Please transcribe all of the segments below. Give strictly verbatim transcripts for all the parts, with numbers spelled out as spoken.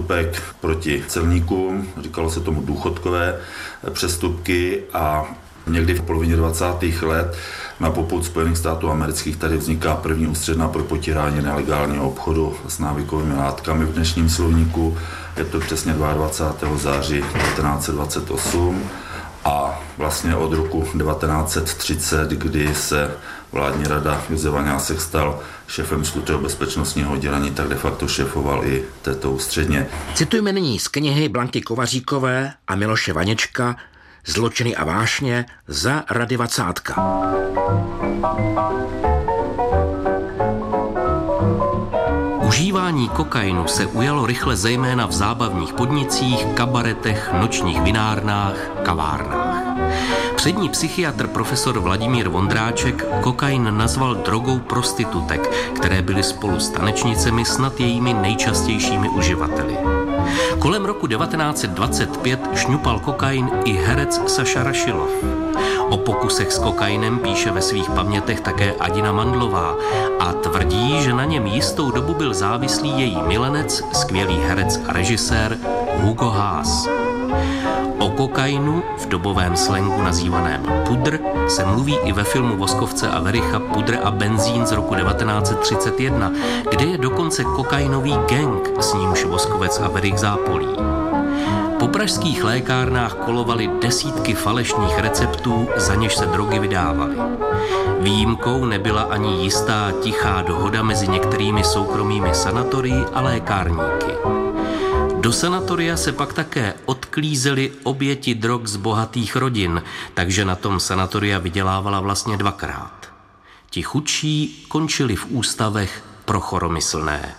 přestupek proti celníkům, říkalo se tomu důchodkové přestupky a někdy v polovině dvacátých let na popud Spojených států amerických tady vzniká první ústředna pro potírání nelegálního obchodu s návykovými látkami v dnešním slovníku. Je to přesně dvacátého druhého září devatenáct set dvacet osm a vlastně od roku devatenáct set třicet, kdy se vládní rada Josef Vaňásek stal šéfem čtvrtého bezpečnostního oddělení, tak de facto šéfoval i této ústředně. Citujeme nyní z knihy Blanky Kovaříkové a Miloše Vaněčka Zločiny a vášně za Rady Vacátka. Užívání kokainu se ujalo rychle zejména v zábavních podnicích, kabaretech, nočních vinárnách, kavárnách. Přední psychiatr profesor Vladimír Vondráček kokain nazval drogou prostitutek, které byly spolu s tanečnicemi snad jejími nejčastějšími uživateli. Kolem roku devatenáct set dvacet pět šňupal kokain i herec Saša Rašilov. O pokusech s kokainem píše ve svých pamětech také Adina Mandlová a tvrdí, že na něm jistou dobu byl závislý její milenec, skvělý herec a režisér Hugo Haas. O kokainu, v dobovém slangu nazývaném pudr, se mluví i ve filmu Voskovce a Vericha Pudr a benzín z roku devatenáct set třicet jedna, kde je dokonce kokainový gang, s nímž Voskovec a Verich zápolí. Po pražských lékárnách kolovaly desítky falešných receptů, za něž se drogy vydávaly. Výjimkou nebyla ani jistá tichá dohoda mezi některými soukromými sanatorii a lékárníky. Do sanatoria se pak také odklízely oběti drog z bohatých rodin, takže na tom sanatoria vydělávala vlastně dvakrát. Ti chudší končili v ústavech pro choromyslné.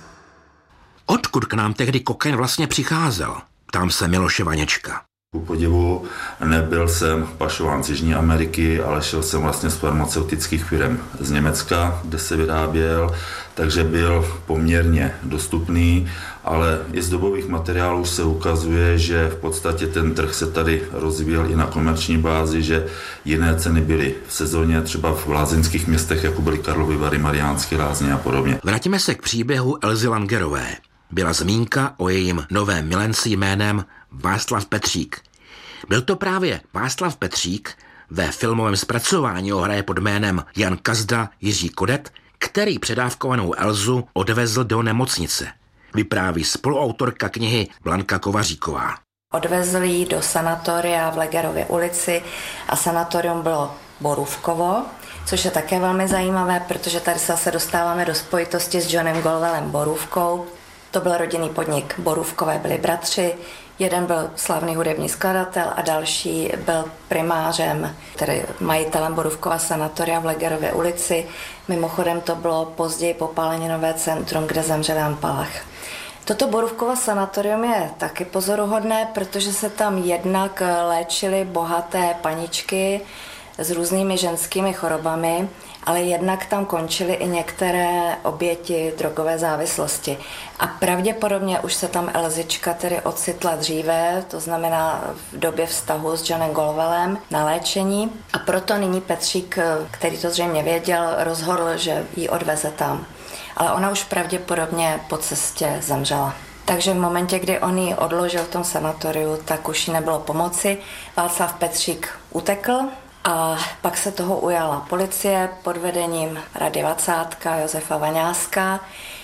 Odkud k nám tehdy kokain vlastně přicházel? Ptám se Miloše Vaněčka. Ku podivu nebyl jsem pašován z Jižní Ameriky, ale šel jsem vlastně z farmaceutických firm z Německa, kde se vyráběl, takže byl poměrně dostupný, ale i z dobových materiálů se ukazuje, že v podstatě ten trh se tady rozvíjel i na komerční bázi, že jiné ceny byly v sezóně, třeba v lázeňských městech, jako byly Karlovy Vary, Mariánské Lázně a podobně. Vrátíme se k příběhu Elzy Langerové. Byla zmínka o jejím novém milenci jménem Václav Petřík. Byl to právě Václav Petřík, ve filmovém zpracování ho hraje pod jménem Jan Kazda Jiří Kodet, který předávkovanou Elzu odvezl do nemocnice. Vypráví spoluautorka knihy Blanka Kovaříková. Odvezli ji do sanatoria v Legerově ulici a sanatorium bylo Borůvkovo, což je také velmi zajímavé, protože tady se zase dostáváme do spojitosti s Johnem Golwellem Borůvkou. To byl rodinný podnik, Borůvkové byli bratři, jeden byl slavný hudební skladatel a další byl primářem, tedy majitelem Borůvkova sanatoria v Legerově ulici. Mimochodem to bylo později popáleninové centrum, kde zemřel Jan Palach. Toto Borůvkovo sanatorium je taky pozoruhodné, protože se tam jednak léčily bohaté paničky s různými ženskými chorobami, ale jednak tam končily i některé oběti drogové závislosti. A pravděpodobně už se tam Elzička tedy ocitla dříve, to znamená v době vztahu s Johnem Golwellem na léčení. A proto nyní Petřík, který to zřejmě věděl, rozhodl, že ji odveze tam. Ale ona už pravděpodobně po cestě zemřela. Takže v momentě, kdy on ji odložil v tom sanatoriu, tak už jí nebylo pomoci. Václav Petřík utekl. A pak se toho ujala policie pod vedením Rady Vacátka Josefa Vaňáska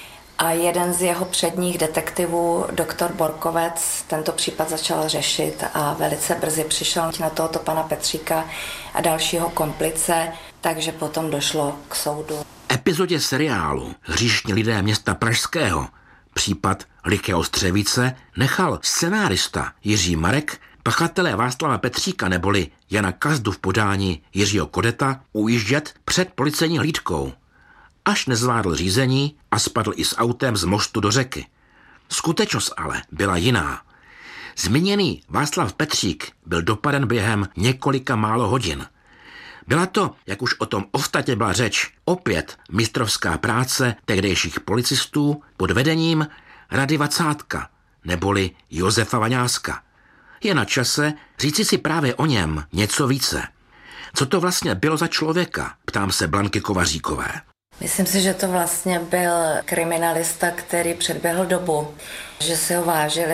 a jeden z jeho předních detektivů, doktor Borkovec, tento případ začal řešit a velice brzy přišel na tohoto pana Petříka a dalšího komplice, takže potom došlo k soudu. V epizodě seriálu Hříšní lidé města Pražského, případ Liché Ostřevice, nechal scenárista Jiří Marek pachatelé Václava Petříka neboli Jana Kazdu v podání Jiřího Kodeta ujíždět před policejní hlídkou, až nezvládl řízení a spadl i s autem z mostu do řeky. Skutečnost ale byla jiná. Zmíněný Václav Petřík byl dopaden během několika málo hodin. Byla to, jak už o tom ostatně byla řeč, opět mistrovská práce tehdejších policistů pod vedením Rady Vacátka neboli Josefa Vaňáska. Je na čase říci si právě o něm něco více. Co to vlastně bylo za člověka? Ptám se Blanky Kovaříkové. Myslím si, že to vlastně byl kriminalista, který předběhl dobu, že si ho vážili